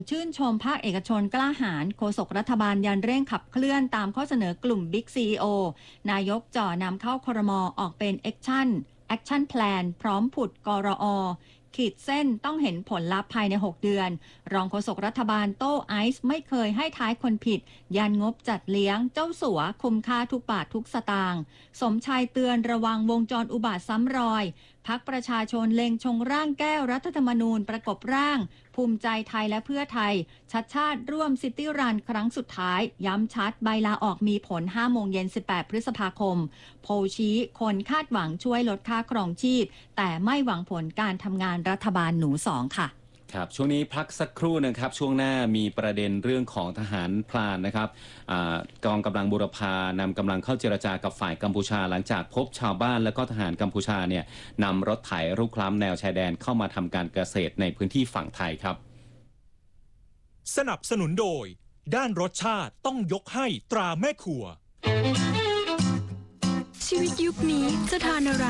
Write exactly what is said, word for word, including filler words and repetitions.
ชื่นชมภาคเอกชนกล้าหาญโฆษกรัฐบาลยันเร่งขับเคลื่อนตามข้อเสนอกลุ่มบิ๊กซีอีโอนายกจ่อนำเข้าครม.ออกเป็นแอคชั่นแอคชั่นแพลนพร้อมผุดกรอขีดเส้นต้องเห็นผลลัพธ์ภายในหกเดือนรองโฆษกรัฐบาลโต้ไอซ์ไม่เคยให้ท้ายคนผิดยันงบจัดเลี้ยงเจ้าสัวคุมค่าทุกบาททุกสตางค์สมชายเตือนระวังวงจรอุบาทซ้ำรอยพรรคประชาชนเล็งชงร่างแก้รัฐธรรมนูญประกบร่างภูมิใจไทยและเพื่อไทยชัดชาติร่วมซิตี้รันครั้งสุดท้ายย้ำชัดใบลาออกมีผลห้าโมงเย็นสิบแปดพฤษภาคมโพลชี้คนคาดหวังช่วยลดค่าครองชีพแต่ไม่หวังผลการทำงานรัฐบาลหนูสองค่ะครับช่วงนี้พักสักครู่นะครับช่วงหน้ามีประเด็นเรื่องของทหารพรานนะครับกองกำลังบูรพานำกำลังเข้าเจรจากับฝ่ายกัมพูชาหลังจากพบชาวบ้านและก็ทหารกัมพูชาเนี่ยนำรถไถรุกล้ำแนวชายแดนเข้ามาทำการเกษตรในพื้นที่ฝั่งไทยครับสนับสนุนโดยด้านรสชาติต้องยกให้ตราแม่ครัวชีวิตยุคนี้จะทานอะไร